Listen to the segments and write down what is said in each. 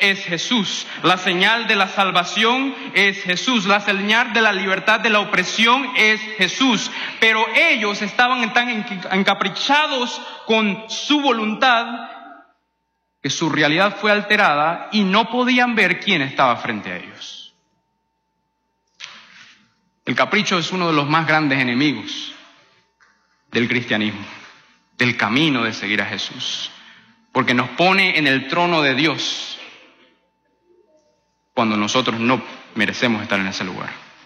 es Jesús. La señal de la salvación es Jesús. La señal de la libertad de la opresión es Jesús. Pero ellos estaban tan encaprichados con su voluntad que su realidad fue alterada y no podían ver quién estaba frente a ellos. El capricho es uno de los más grandes enemigos del cristianismo, del camino de seguir a Jesús, porque nos pone en el trono de Dios cuando nosotros no merecemos estar en ese lugar.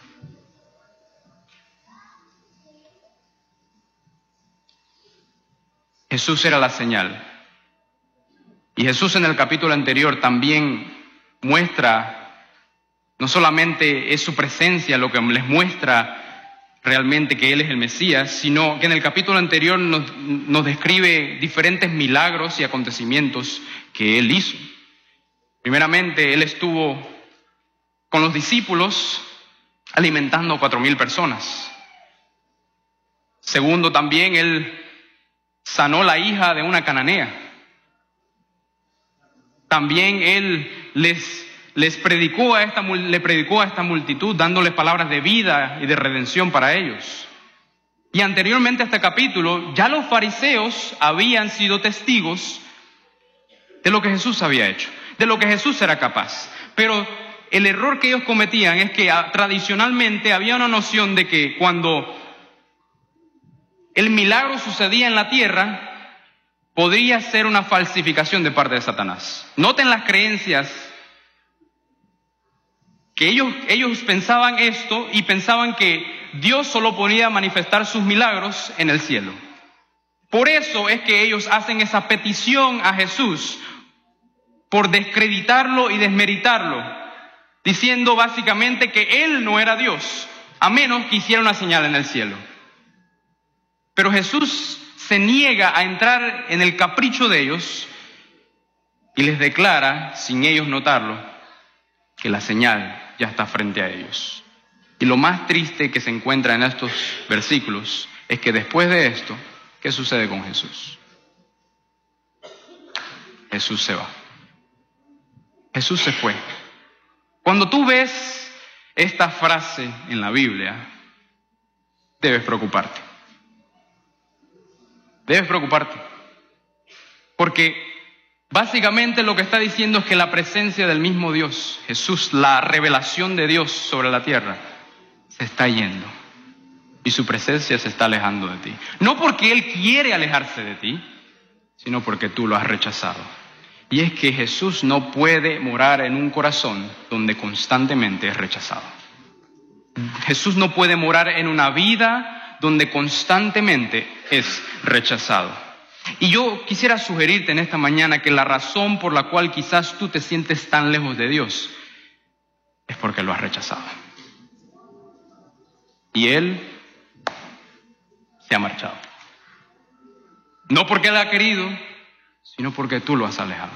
Jesús era la señal. Y Jesús en el capítulo anterior también muestra, no solamente es su presencia lo que les muestra realmente que Él es el Mesías, sino que en el capítulo anterior nos describe diferentes milagros y acontecimientos que Él hizo. Primeramente, Él estuvo con los discípulos alimentando a 4,000 personas. Segundo, también Él sanó la hija de una cananea. También Él le predicó a esta multitud dándoles palabras de vida y de redención para ellos. Y anteriormente a este capítulo, ya los fariseos habían sido testigos de lo que Jesús había hecho, de lo que Jesús era capaz. Pero el error que ellos cometían es que tradicionalmente había una noción de que cuando el milagro sucedía en la tierra, podría ser una falsificación de parte de Satanás. Noten las creencias que ellos pensaban esto y pensaban que Dios solo podía manifestar sus milagros en el cielo. Por eso es que ellos hacen esa petición a Jesús por descreditarlo y desmeritarlo, diciendo básicamente que Él no era Dios, a menos que hiciera una señal en el cielo. Pero Jesús se niega a entrar en el capricho de ellos y les declara, sin ellos notarlo, que la señal ya está frente a ellos. Y lo más triste que se encuentra en estos versículos es que después de esto, ¿qué sucede con Jesús? Jesús se va. Jesús se fue. Cuando tú ves esta frase en la Biblia, debes preocuparte. Debes preocuparte. Porque básicamente lo que está diciendo es que la presencia del mismo Dios, Jesús, la revelación de Dios sobre la tierra, se está yendo. Y su presencia se está alejando de ti. No porque Él quiere alejarse de ti, sino porque tú lo has rechazado. Y es que Jesús no puede morar en un corazón donde constantemente es rechazado. Jesús no puede morar en una vida donde constantemente es rechazado. Y yo quisiera sugerirte en esta mañana que la razón por la cual quizás tú te sientes tan lejos de Dios es porque lo has rechazado. Y Él se ha marchado. No porque Él ha querido, sino porque tú lo has alejado.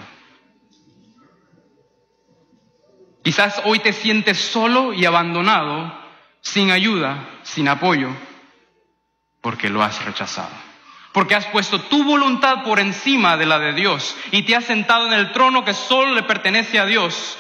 Quizás hoy te sientes solo y abandonado, sin ayuda, sin apoyo, porque lo has rechazado. Porque has puesto tu voluntad por encima de la de Dios y te has sentado en el trono que solo le pertenece a Dios,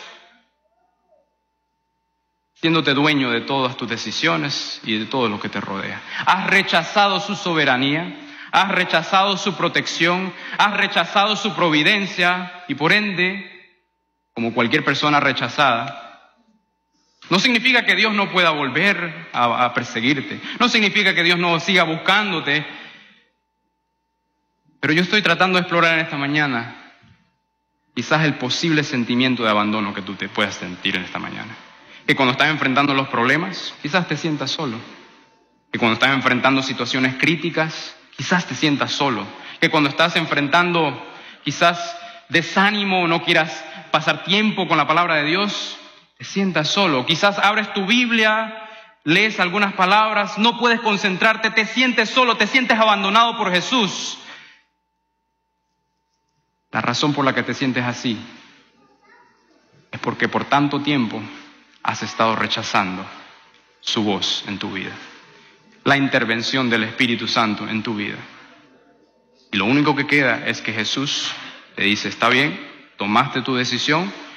siéndote dueño de todas tus decisiones y de todo lo que te rodea. Has rechazado su soberanía, has rechazado su protección, has rechazado su providencia y por ende, como cualquier persona rechazada, no significa que Dios no pueda volver a perseguirte, no significa que Dios no siga buscándote, pero yo estoy tratando de explorar en esta mañana quizás el posible sentimiento de abandono que tú te puedas sentir en esta mañana. Que cuando estás enfrentando los problemas, quizás te sientas solo. Que cuando estás enfrentando situaciones críticas, quizás te sientas solo. Que cuando estás enfrentando quizás desánimo, no quieras pasar tiempo con la palabra de Dios, te sientas solo. Quizás abres tu Biblia, lees algunas palabras, no puedes concentrarte, te sientes solo, te sientes abandonado por Jesús. La razón por la que te sientes así es porque por tanto tiempo has estado rechazando su voz en tu vida, la intervención del Espíritu Santo en tu vida. Y lo único que queda es que Jesús te dice, está bien, tomaste tu decisión,